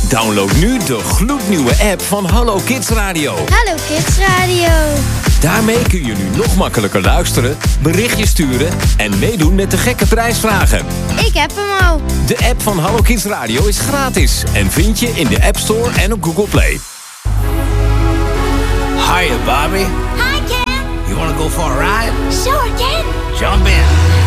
Download nu de gloednieuwe app van Hallo Kids Radio. Hallo Kids Radio. Daarmee kun je nu nog makkelijker luisteren, berichtjes sturen en meedoen met de gekke prijsvragen. Ik heb hem al. De app van Hallo Kids Radio is gratis en vind je in de App Store en op Google Play. Hiya, Bobby. Hi, Ken. You want to go for a ride? Sure, Ken. Jump in.